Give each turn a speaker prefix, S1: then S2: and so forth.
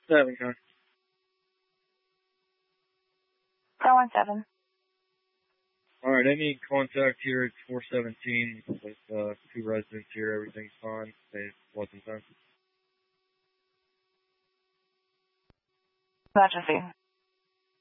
S1: 7,
S2: 417.
S1: Alright, any contact here at 417 with 2 residents here, everything's fine. It wasn't done.
S2: Emergency.